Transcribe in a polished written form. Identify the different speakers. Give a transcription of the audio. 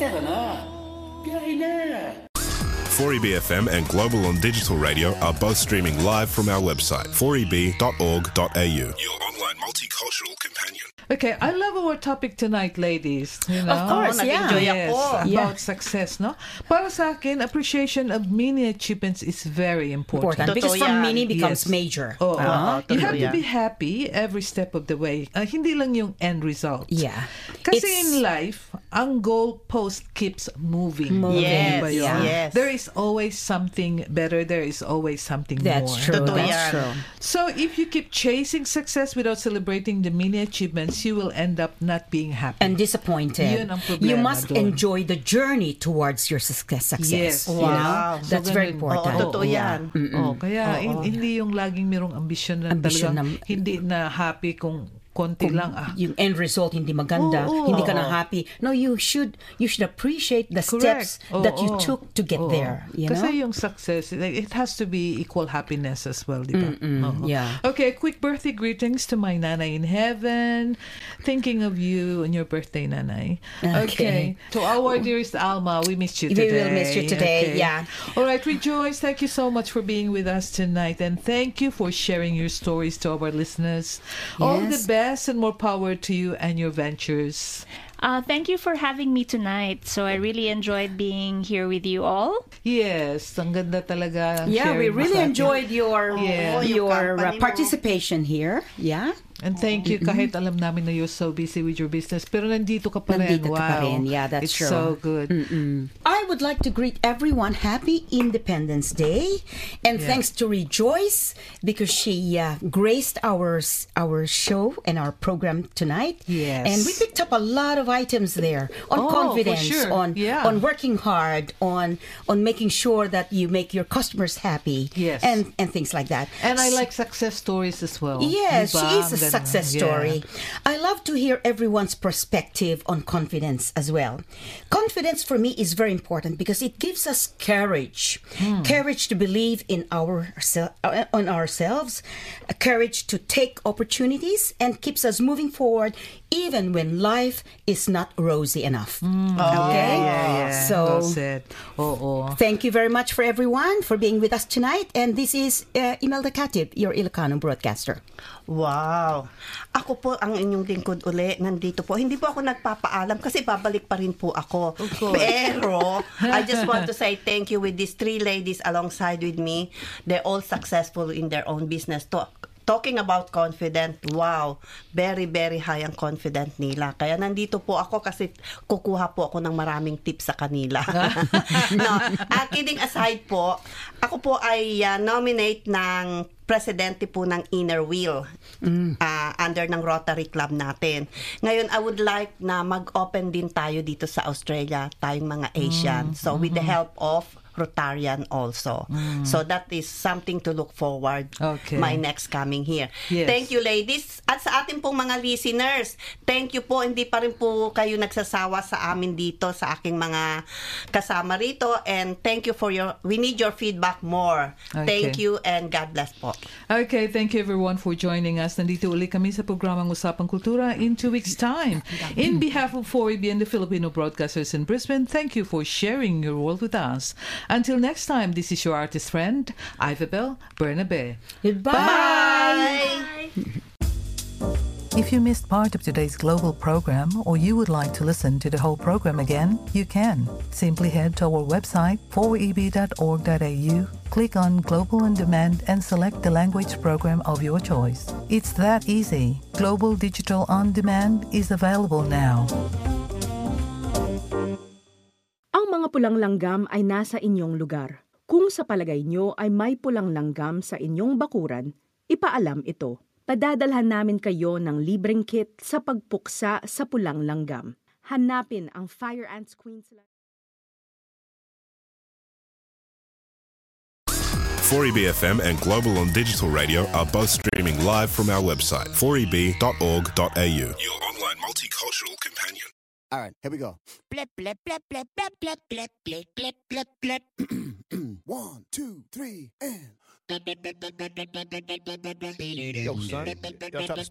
Speaker 1: tara na. Biyahe na.
Speaker 2: 4EB-FM and Global on Digital Radio are both streaming live from our website, 4eb.org.au. Your online multicultural companion.
Speaker 3: Okay, I love our topic tonight, ladies. You know?
Speaker 4: Of course,
Speaker 5: nag-enjoy
Speaker 3: Yes,
Speaker 5: ako.
Speaker 3: about success, no? Para sa akin, appreciation of mini achievements is very important.
Speaker 4: Important. Because
Speaker 5: Totoo
Speaker 4: from
Speaker 5: yan.
Speaker 4: mini becomes
Speaker 3: Yes.
Speaker 4: major.
Speaker 3: Oh, you
Speaker 5: totoo
Speaker 3: have to
Speaker 5: yan.
Speaker 3: be happy every step of the way. Hindi lang yung end result.
Speaker 4: Yeah.
Speaker 3: Kasi
Speaker 4: It's-
Speaker 3: in life, ang goalpost keeps moving.
Speaker 5: Yes,
Speaker 3: Di ba yun?
Speaker 5: yes.
Speaker 3: There is always something better. There is always something
Speaker 4: That's
Speaker 3: more.
Speaker 4: true.
Speaker 5: Totoo
Speaker 4: That's
Speaker 5: yan.
Speaker 4: true.
Speaker 3: So if you keep chasing success without celebrating the mini achievements, you will end up not being happy.
Speaker 4: And disappointed.
Speaker 3: Yun ang problema
Speaker 4: You must
Speaker 3: doon.
Speaker 4: enjoy the journey towards your success.
Speaker 3: Yes.
Speaker 4: You know?
Speaker 5: Wow.
Speaker 4: That's
Speaker 3: So,
Speaker 4: very
Speaker 3: ganun.
Speaker 4: important.
Speaker 5: Oo, totoo yan.
Speaker 3: Kaya hindi yung laging merong ambisyon na
Speaker 4: Ambisyon
Speaker 3: talagang hindi na happy kung konti lang.
Speaker 4: Yung end result hindi maganda,
Speaker 3: Oo.
Speaker 4: hindi ka na happy. No, you should appreciate the steps that you took to get there. You know?
Speaker 3: Kasi yung success, it has to be equal happiness as well, di ba? Oo.
Speaker 4: yeah.
Speaker 3: Okay, quick birthday greetings to my nanay in heaven. Thinking of you on your birthday, nanay.
Speaker 4: Okay.
Speaker 3: To our dearest Alma, we missed you
Speaker 4: We
Speaker 3: today.
Speaker 4: will miss you today, yeah.
Speaker 3: All right, Rejoice, thank you so much for being with us tonight. And thank you for sharing your stories to our listeners. All the
Speaker 4: Yes.
Speaker 3: best and more power to you and your ventures.
Speaker 6: Thank you for having me tonight. So I really enjoyed being here with you all.
Speaker 3: Yes, ang ganda talaga.
Speaker 4: Yeah, we
Speaker 3: sharing mo
Speaker 4: really
Speaker 3: sa atin.
Speaker 4: enjoyed your
Speaker 3: Yeah.
Speaker 4: your
Speaker 5: company mo.
Speaker 4: participation here. Yeah.
Speaker 3: And thank you, kahit alam namin na you're so busy with your business, pero nandito ka pa rin.
Speaker 4: Nandito ka pa rin. Yeah, that's
Speaker 3: It's
Speaker 4: true.
Speaker 3: so good.
Speaker 4: I would like to greet everyone happy Independence Day, and thanks to Rejoice because she graced our show and our program tonight.
Speaker 3: Yes.
Speaker 4: And we picked up a lot of items there on
Speaker 3: Oh, for
Speaker 4: confidence,
Speaker 3: sure.
Speaker 4: on
Speaker 3: Yeah.
Speaker 4: on working hard, on making sure that you make your customers happy.
Speaker 3: Yes.
Speaker 4: And things like that.
Speaker 3: And I like success stories as well.
Speaker 4: Yes,
Speaker 3: Diba?
Speaker 4: she is a
Speaker 3: Ang ganda.
Speaker 4: success
Speaker 3: Yeah.
Speaker 4: story. I love to hear everyone's perspective on confidence as well. Confidence for me is very important because it gives us courage. Courage to believe in on ourselves, courage to take opportunities, and keeps us moving forward even when life is not rosy enough. Okay?
Speaker 3: Yeah.
Speaker 4: So,
Speaker 3: Well said. Oo.
Speaker 4: thank you very much for everyone for being with us tonight. And this is Imelda Katib, your Ilocano broadcaster.
Speaker 5: Wow. Ako po ang inyong lingkod uli. Nandito po. Hindi po ako nagpapaalam kasi babalik pa rin po ako. Pero I just want to say thank you with these three ladies alongside with me. They're all successful in their own business. Talking about confident, wow, very, very high ang confident nila. Kaya nandito po ako kasi kukuha po ako ng maraming tips sa kanila. No, kidding aside po, ako po ay nominate ng presidente po ng Inner Wheel under ng Rotary Club natin. Ngayon, I would like na mag-open din tayo dito sa Australia, tayong mga Asian. So, with the help of Rotarian also. So that is something to look forward
Speaker 3: Okay.
Speaker 5: my next coming here.
Speaker 3: Yes.
Speaker 5: Thank you ladies. At sa ating pong mga listeners, thank you po. Hindi pa rin po kayo nagsasawa sa amin dito sa aking mga kasama rito, and thank you for we need your feedback more.
Speaker 3: Okay.
Speaker 5: Thank you and God bless po.
Speaker 3: Okay, thank you everyone for joining us. Nandito uli kami sa programang Usapang Kultura in 2 weeks' time. In behalf of 4EB and the Filipino broadcasters in Brisbane, thank you for sharing your world with us. Until next time, this is your artist friend, Ivabel Bernabe.
Speaker 4: Goodbye.
Speaker 7: If you missed part of today's global program or you would like to listen to the whole program again, you can. Simply head to our website 4eb.org.au, click on Global on Demand and select the language program of your choice. It's that easy. Global Digital On Demand is available now.
Speaker 8: Ang mga pulang langgam ay nasa inyong lugar. Kung sa palagay nyo ay may pulang langgam sa inyong bakuran, ipaalam ito. Padadalhan namin kayo ng libreng kit sa pagpuksa sa pulang langgam. Hanapin ang Fire Ants Queensland.
Speaker 2: 4EB-FM and Global on Digital Radio are both streaming live from our website, 4eb.org.au. Your online multicultural companion.
Speaker 1: All right, here we go.
Speaker 9: Blip, blip, blip, blip, blip, blip, blip, blip, blip, blip, blip.
Speaker 1: 1, 2, 3, and...
Speaker 9: Yo,
Speaker 1: Yo, son, y'all try to